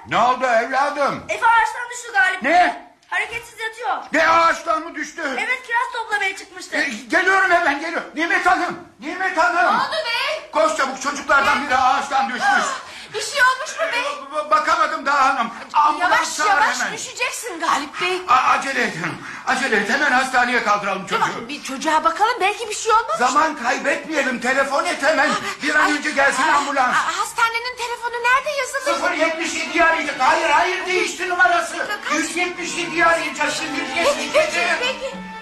Ne oldu evladım? Efe ağaçtan düştü Galip Bey. Ne? Hareketsiz yatıyor. Ne, ağaçtan mı düştü? Evet, kiraz toplamaya çıkmıştı. Geliyorum hemen, geliyorum. Nimet Hanım, Nimet Hanım. Ne oldu bey? Koş çabuk, çocuklardan biri ağaçtan düşmüş. Bir şey olmuş mu bey? Bakamadım daha hanım. Ambulans çağır Yavaş hemen. düşeceksin Galip Bey. Acele et hanım. Acele et, hemen hastaneye kaldıralım çocuğu. Tamam, bir çocuğa bakalım, belki bir şey olmaz. Zaman kaybetmeyelim, telefon et hemen. Bir an önce gelsin ambulans. Hastanenin telefonu nerede yazılı? 077'yi arayacak. Hayır değişti numarası. 177'yi arayacağız şimdi. Peki.